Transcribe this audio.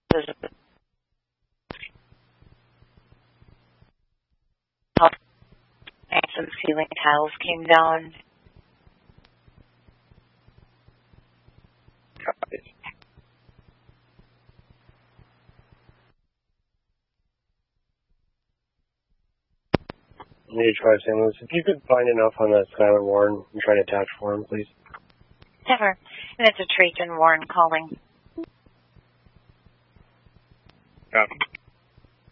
And some ceiling tiles came down. Need to try St. Louis. If you could find enough on that Skylar Warren and try to attach for him, please. Never. And it's a Trajan Warren calling. Copy.